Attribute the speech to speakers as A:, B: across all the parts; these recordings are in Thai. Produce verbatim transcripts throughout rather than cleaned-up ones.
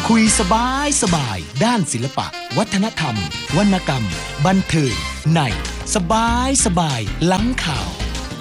A: คุยสบายสบายด้านศิลปะวัฒนธรรมวรรณกรรมบันเทิงในสบายสบายหลังข่าว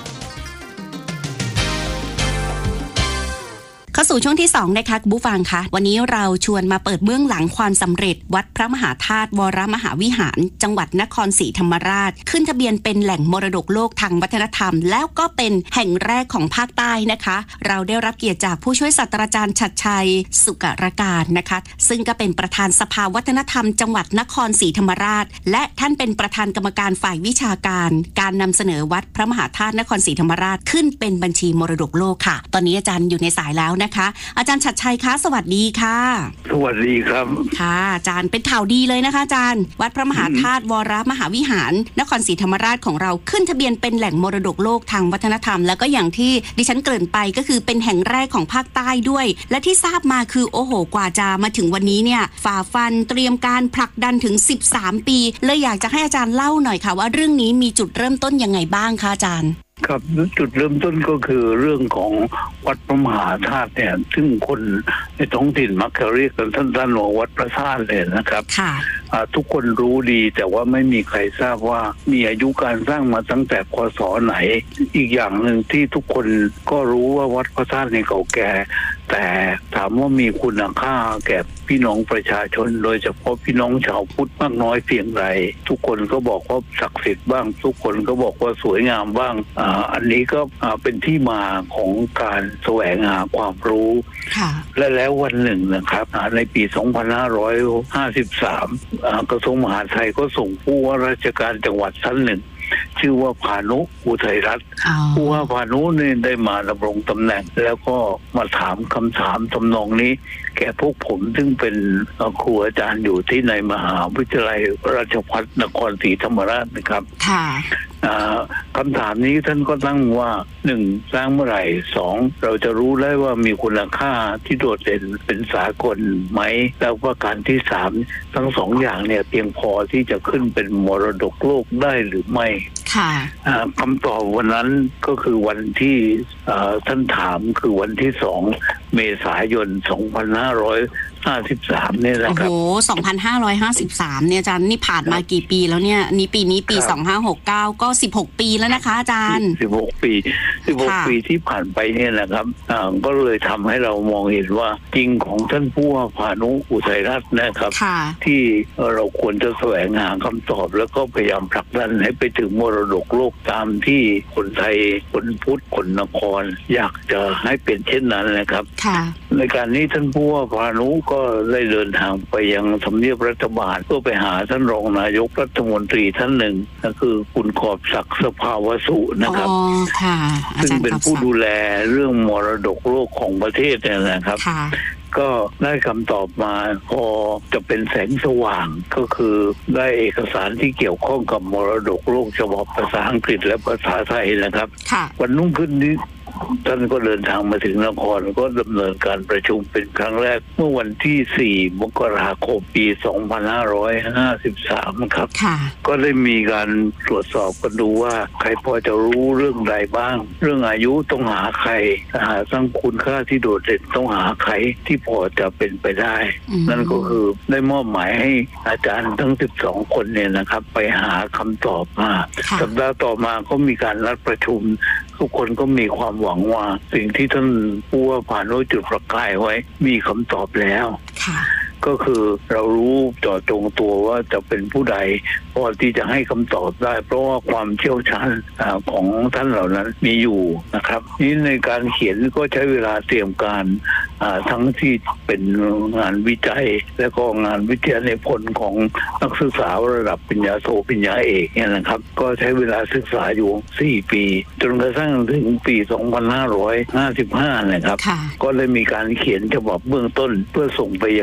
B: เข้าสู่ช่วงที่สองนะคะคุณผู้ฟังคะวันนี้เราชวนมาเปิดเบื้องหลังความสำเร็จวัดพระมหาธาตุวรมหาวิหารจังหวัดนครศรีธรรมราชขึ้นทะเบียนเป็นแหล่งมรดกโลกทางวัฒนธรรมแล้วก็เป็นแห่งแรกของภาคใต้นะคะเราได้รับเกียรติจากผู้ช่วยศาสตราจารย์ชัดชัยสุกรการนะคะซึ่งก็เป็นประธานสภาวัฒนธรรมจังหวัดนครศรีธรรมราชและท่านเป็นประธานกรรมการฝ่ายวิชาการการนำเสนอวัดพระมหาธาตุนครศรีธรรมราชขึ้นเป็นบัญชีมรดกโลกค่ะตอนนี้อาจารย์อยู่ในสายแล้วนะคะอาจารย์ชัดชัยคะสวัสดีค่ะ
C: สวัสดีครับ
B: ค่ะอาจารย์เป็นข่าวดีเลยนะคะอาจารย์วัดพระมหาธาตุวรมหาวิหารนครศรีธรรมราชของเราขึ้นทะเบียนเป็นแหล่งมรดกโลกทางวัฒนธรรมแล้วก็อย่างที่ดิฉันเกริ่นไปก็คือเป็นแห่งแรกของภาคใต้ด้วยและที่ทราบมาคือโอ้โหกว่าจะมาถึงวันนี้เนี่ยฝ่าฟันเตรียมการผลักดันถึงสิบสามปีเลยอยากจะให้อาจารย์เล่าหน่อยค่ะว่าเรื่องนี้มีจุดเริ่มต้นยังไงบ้างคะอาจารย์
C: ครับจุดเริ่มต้นก็คือเรื่องของวัดพระมหาธาตุเนี่ยซึ่งคนในท้องถิ่นมักจะเรียกกันสั้นๆว่าวัดพระธาตุเลยนะครับทุกคนรู้ดีแต่ว่าไม่มีใครทราบว่ามีอายุการสร้างมาตั้งแต่พ.ศ.ไหนอีกอย่างหนึ่งที่ทุกคนก็รู้ว่าวัดพระธาตุในเก่าแก่แต่ถามว่ามีคุณค่าแก่พี่น้องประชาชนโดยเฉพาะพี่น้องชาวพุทธมากน้อยเพียงไรทุกคนก็บอกว่าศักดิ์สิทธิ์บ้างทุกคนก็บอกว่าสวยงามบ้างอ่าอันนี้ก็เป็นที่มาของการแสวงหาความรู้และแล้ววันหนึ่งนะครับในปีสองพันห้าร้อยห้าสิบสามกระทรวงมหาดไทยก็ส่งผู้ว่าราชการจังหวัดท่านหนึ่งชื่อว่าพานุอุทัยรัตน์ผู้ว่าพานุเนี่ยได้มาดำรงตำแหน่งแล้วก็มาถามคำถามทำนองนี้แก่พวกผมซึ่งเป็นครูอาจารย์อยู่ที่ในมหาวิทยาลัยราชภัฏนครศรีธรรมราชนะครับคำถามนี้ท่านก็ตั้งว่าหนึ่งสร้างเมื่อไหร่สองเราจะรู้ได้ว่ามีคุณค่าที่โดดเด่นเป็นสากลไหมแล้วว่าการที่สามทั้งสองอย่างเนี่ยเพียงพอที่จะขึ้นเป็นมรดกโลกได้หรือไม่คำตอบวันนั้นก็คือวันที่ท่านถามคือวันที่สองเมษายนสองพันห้าร้อยห้าสิบสามเนี่ยนะครับ
B: โอ้โหสองพันห้าร้อยห้าสิบสามเนี่ยอาจารย์นี่ผ่านมากี่ปีแล้วเนี่ยนี่ปีนี้ปีสองพันห้าร้อยหกสิบเก้าก็สิบหกปีแล้วนะคะอาจารย์
C: สิบหกปีสิบหกปีที่ผ่านไปเนี่ยนะครับอ่าก็เลยทำให้เรามองเห็นว่าจริงของท่านผู้ว่าพานุอุทัยรัตน์นะครับที่เราควรจะแสวงหาคำตอบแล้วก็พยายามผลักดันให้ไปถึงมรดกโลกตามที่คนไทยคนพุทธคนนครอยากจะให้เป็นเช่นนั้นนะครับในการนี้ท่านผู้ว่าพานุก็ได้เดินทางไปยังทำเนียบรัฐบาลเพื่อไปหาท่านรองนายกรัฐมนตรีท่านหนึ่งก็คือคุณขอบศักดิ์สภาวสุนะครับซึ่งเป็นผู้ดูแลเรื่องมรดกโลกของประเทศเนี่ยนะครับก็ได้คำตอบมาพอจะเป็นแสงสว่างก็คือได้เอกสารที่เกี่ยวข้องกับมรดกโลกฉบับภาษาอังกฤษและภาษาไทยนะครับวันรุ่งขึ้นนี้ท่านก็เดินทางมาถึงนครก็ดำเนินการประชุมเป็นครั้งแรกเมื่อวันที่สี่มกราคมปีสองพันห้าร้อยห้าสิบสามครับก็ได้มีการตรวจสอบกันดูว่าใครพอจะรู้เรื่องใดบ้างเรื่องอายุต้องหาใครหาสร้างคุณค่าที่โดดเด่นต้องหาใครที่พอจะเป็นไปได้นั่นก็คือได้มอบหมายให้อาจารย์ทั้งสิบสองคนเนี่ยนะครับไปหาคำตอบมาสัปดาห์ต่อมาก็มีการนัดประชุมทุกคนก็มีความหวังว่าสิ่งที่ท่านผู้ว่าพานุจุดประกายไว้มีคำตอบแล้วก็คือเรารู้เจาะจงตัวว่าจะเป็นผู้ใดพอที่จะให้คำตอบได้เพราะว่าความเชี่ยวชาญของท่านเหล่านั้นมีอยู่นะครับนี่ในการเขียนก็ใช้เวลาเตรียมการทั้งที่เป็นงานวิจัยและก็งานวิทยานิพนธ์ของนักศึกษาระดับปริญญาโทปริญญาเอกเนี่ยนะครับก็ใช้เวลาศึกษาอยู่สี่ปีจนกระทั่งถึงปีสองพันห้าร้อยห้าสิบห้านะครับก็ได้มีการเขียนฉบับเบื้องต้นเพื่อส่งไปยังยูเนส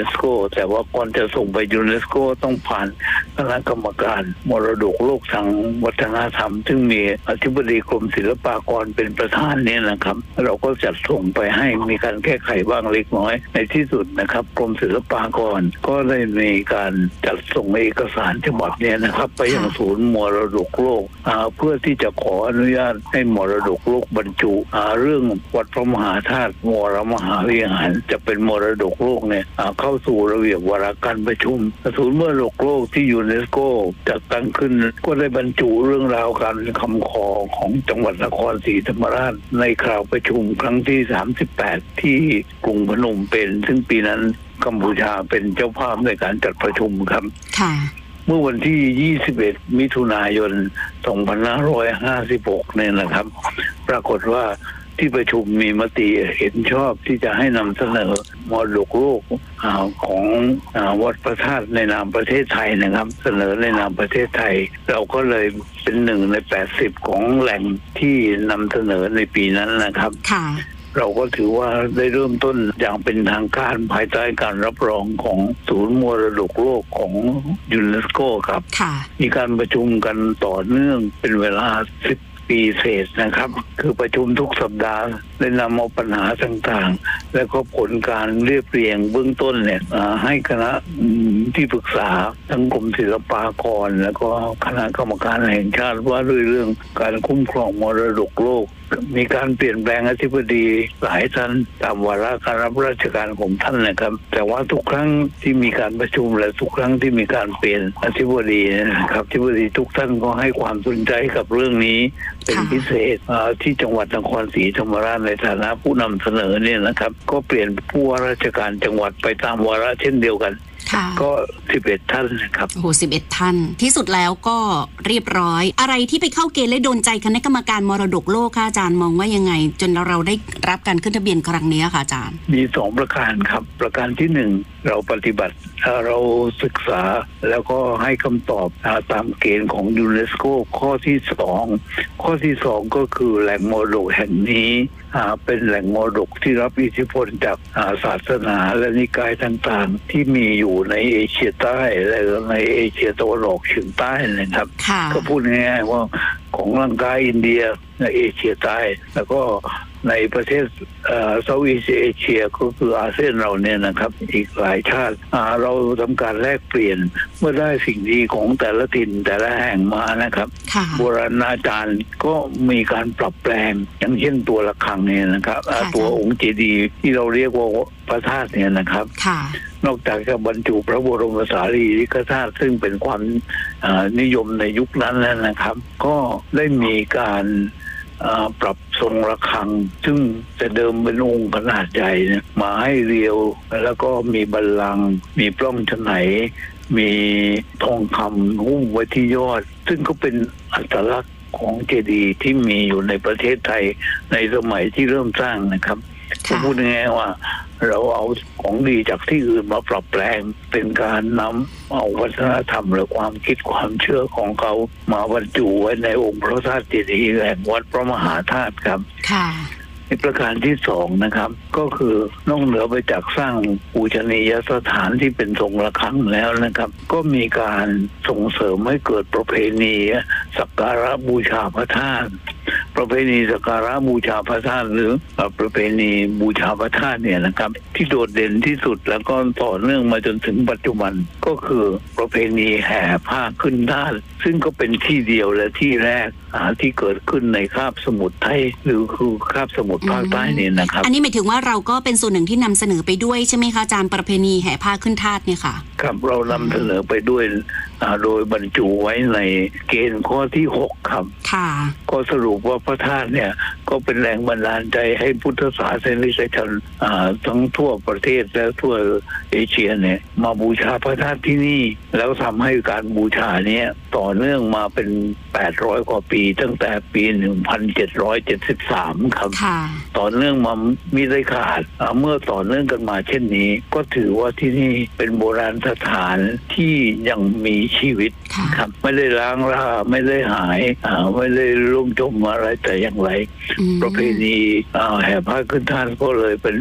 C: สโกแต่ว่าก่อนจะส่งไปยูเนสโกต้องผ่านคณะกรรมการมรดกโลกทางวัฒนธรรมซึ่งมีอธิบดีกรมศิลปากรเป็นประธานเนี่ยนะครับเราก็จัดส่งไปให้มีการแก้ไขบ้างเล็กน้อยในที่สุดนะครับกรมศิลปากรก็ได้มีการจัดส่งเอกสารฉบับนี้นะครับไปยังศูนย์มรดกโลกเพื่อที่จะขออนุญาตให้มรดกโลกบรรจุเรื่องวัดพระมหาธาตุวรมหาวิหารจะเป็นมรดกโลกเนี่ยเข้าสู่ระเบียบวาระการประชุมศูนย์มรดกโลกที่ยูเนสโกจัดตั้งขึ้นก็ได้บรรจุเรื่องราวการคำขอของจังหวัดนครศรีธรรมราชในคราวประชุมครั้งที่สามสิบแปดที่กรุงพนมเปญซึ่งปีนั้นกัมพูชาเป็นเจ้าภาพในการจัดประชุมครับค่ะเมื่อวันที่ยี่สิบเอ็ดมิถุนายนสองพันห้าร้อยห้าสิบหกเนี่ยนะครับปรากฏว่าที่ประชุมมีมติเห็นชอบที่จะให้นำเสนอมรดกโลกของวัดพระธาตุในนามประเทศไทยนะครับเสนอในนามประเทศไทยเราก็เลยเป็นหนึ่งในแปดสิบของแหล่งที่นำเสนอในปีนั้นนะครับเราก็ถือว่าได้เริ่มต้นอย่างเป็นทางการภายใต้การรับรองของศูนย์มรดกโลกของยูเนสโกครับมีการประชุมกันต่อเนื่องเป็นเวลาสิบปีเศษนะครับคือประชุมทุกสัปดาห์ได้นำเอาปัญหาต่างๆและก็ผลการเรียบเรียงเบื้องต้นเนี่ยให้คณะที่ปรึกษาทั้งกรมศิลปากรแล้วก็คณะกรรมการแห่งชาติว่าด้วยเรื่องการคุ้มครองมรดกโลกมีการเปลี่ยนแปลงอธิบดีหลายท่านตามวาระการรับราชการของท่านนะครับแต่ว่าทุกครั้งที่มีการประชุมและทุกครั้งที่มีการเปลี่ยนอธิบดีนะครับอธิบดีทุกท่านก็ให้ความสนใจกับเรื่องนี้เป็นพิเศษที่จังหวัดนครศรีธรรมราชในฐานะผู้นำเสนอเนี่ยนะครับก็เปลี่ยนผู้ว่าราชการจังหวัดไปตามวาระเช่นเดียวกันก็สิบเอ็ดท่านนะครับ
B: โอ้โหสิบเอ็ดท่านที่สุดแล้วก็เรียบร้อยอะไรที่ไปเข้าเกณฑ์และโดนใจคณะกรรมการมรดกโลกค่ะอาจารย์มองว่ายังไงจนเราเราได้รับการขึ้นทะเบียนครั้งนี้ค่ะอาจารย์
C: มีสองประการครับประการที่หนึ่งเราปฏิบัติเราศึกษาแล้วก็ให้คำตอบตามเกณฑ์ของยูเนสโกข้อที่สองข้อที่สองก็คือแหล่งมรดกแห่งนี้เป็นแหล่งมรดกที่รับอิทธิพลจากศาสนาและนิกายต่างๆที่มีอยู่ในเอเชียใต้และในเอเชียตะวันออกเฉียงใต้นะครับก็พูดง่ายๆว่าของลังกาอินเดียในเอเชียใต้แล้วก็ในประเทศเซาท์อีสต์เอเชียก็คืออาเซียนเราเนี่ยนะครับอีกหลายชาติเราทำการแลกเปลี่ยนเมื่อได้สิ่งดีของแต่ละถิ่นแต่ละแห่งมานะครับโบราณอาจารย์ก็มีการปรับแปลงอย่างเช่นตัวระฆังเนี่ยนะครับตัวองค์เจดีย์ที่เราเรียกว่าพระธาตุเนี่ยนะครับนอกจากจะบรรจุพระบรมสารีริกธาตุซึ่งเป็นความนิยมในยุคนั้นแล้วนะครับก็ได้มีการปรับทรงระฆังซึ่งแต่เดิมเป็นองค์ขนาดใหญ่เนี่ยมาให้เรียวแล้วก็มีบัลลังก์มีปล้องฉไนมีทองคำหุ้มไว้ที่ยอดซึ่งก็เป็นอัตลักษณ์ของเจดีย์ที่มีอยู่ในประเทศไทยในสมัยที่เริ่มสร้างนะครับผมพูดง่ายๆว่าเราเอาของดีจากที่อื่นมาปรับแปลงเป็นการนำเอาวัฒนธรรมและความคิดความเชื่อของเขามาบรรจุไว้ในองค์พระธาตุเจดีย์แห่งวัดพระมหาธาตุครับค่ะในประการที่สองนะครับก็คือนอกเหนือไปจากสร้างปูชนียสถานที่เป็นทรงระฆังแล้วนะครับก็มีการส่งเสริมให้เกิดประเพณีสักการะบูชาพระธาตุประเพณีสักการะบูชาพระธาตุหรือประเพณีบูชาพระธาตุเนี่ยนะครับที่โดดเด่นที่สุดแล้วก็ต่อเนื่องมาจนถึงปัจจุบันก็คือประเพณีแห่ผ้าขึ้นธาตุซึ่งก็เป็นที่เดียวและที่แรกที่เกิดขึ้นในคาบสมุทรไทยหรือคือคาบสมุทรภาคใต้นี่นะครับ
B: อันนี้หมายถึงว่าเราก็เป็นส่วนหนึ่งที่นำเสนอไปด้วยใช่ไหมคะอาจารย์ประเพณีแห่ผ้าขึ้นธาตุเนี่ยค่ะ
C: ครับเรานำเสนอไปด้วยโดยบรรจุไว้ในเกณฑ์ข้อที่หกครับค่ะก็สรุปว่าพระธาตุเนี่ยก็เป็นแรงบันดาลใจให้พุทธศาสนิกชนทั้งทั่วประเทศและทั่วเอเชียเนี่ยมาบูชาพระธาตุที่นี่แล้วทำให้การบูชาเนี้ยต่อเนื่องมาเป็นแปดร้อยกว่าปีตั้งแต่ปีหนึ่งพันเจ็ดร้อยเจ็ดสิบสามครับต่อเนื่องมาไม่ได้ขาดเมื่อต่อเนื่องกันมาเช่นนี้ก็ถือว่าที่นี่เป็นโบราณสถานที่ยังมีชีวิตครับไม่ได้ล้างราไม่ได้หายไม่ได้ล่มจมอะไรแต่อย่างไรประเพณีแห่ผ้าขึ้นธาตุก็เลยเป็น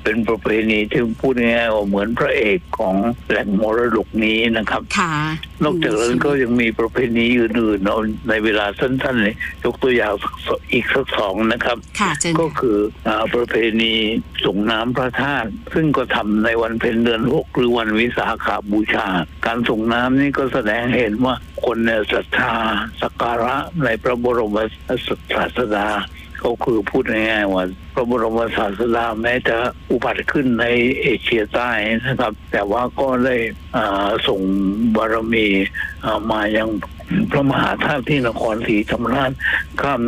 C: เป็นประเพณีที่พูดง่ายๆว่าเหมือนพระเอกของแหล่งมรดกนี้นะครับนอกจากนั้นก็ยังมีประเพณีอื่นๆเนาะในเวลาสั้นๆเลยยกตัวอย่างอีกสักสองนะครับก็คือประเพณีส่งน้ำพระธาตุซึ่งก็ทำในวันเพ็ญเดือนหกหรือวันวิสาขบูชาการส่งน้ำนี่ก็แสดงเห็นว่าคนเนี่ยศรัทธาสักการะในพระบรมศาสดาก็คือพูดง่ายๆว่าพระบรมศาสดาแม้จะอุบัติขึ้นในเอเชียใต้นะครับแต่ว่าก็ได้ส่งบารมีมายังพระมหาธาตุที่นครศรีธรรมราชข้าม